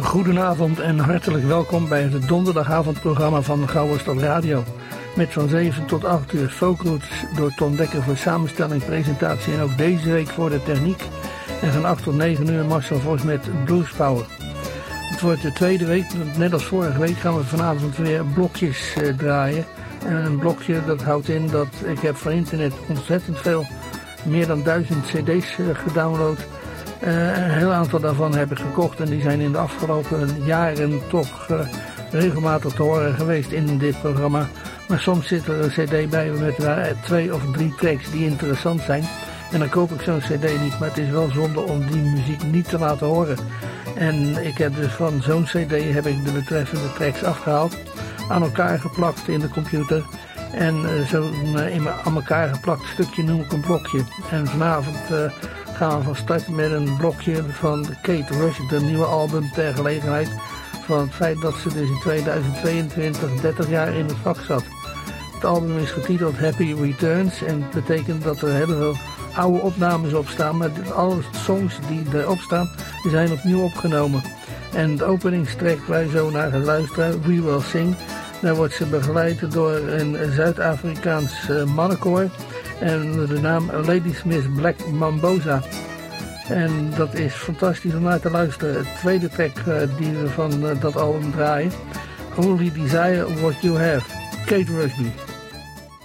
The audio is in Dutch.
Goedenavond en hartelijk welkom bij het donderdagavondprogramma van Gouwestad Radio. Met van 7 tot 8 uur folkroots door Ton Dekker voor samenstelling, presentatie en ook deze week voor de techniek. En van 8 tot 9 uur Marcel Vos met Blues Power. Het wordt de tweede week, net als vorige week gaan we vanavond weer blokjes draaien. En een blokje dat houdt in dat ik heb van internet ontzettend veel, meer dan 1000 cd's gedownload. Een heel aantal daarvan heb ik gekocht en die zijn in de afgelopen jaren toch regelmatig te horen geweest in dit programma. Maar soms zit er een cd bij met 2 of 3 tracks die interessant zijn. En dan koop ik zo'n cd niet, maar het is wel zonde om die muziek niet te laten horen. En ik heb dus van zo'n cd heb ik de betreffende tracks afgehaald, aan elkaar geplakt in de computer. En zo'n aan elkaar geplakt stukje noem ik een blokje. En vanavond gaan we van start met een blokje van Kate Rush, de nieuwe album ter gelegenheid van het feit dat ze dus in 2022 30 jaar in het vak zat. Het album is getiteld Happy Returns en het betekent dat er heel veel oude opnames op staan, maar alle songs die erop staan, die zijn opnieuw opgenomen. En de openingstrack waar je zo naar gaat luisteren, We Will Sing, daar wordt ze begeleid door een Zuid-Afrikaans mannenkoor en de naam Ladysmith Black Mambosa. En dat is fantastisch om naar te luisteren. Het tweede track die we van dat album draaien, Only Desire What You Have, Kate Rusby.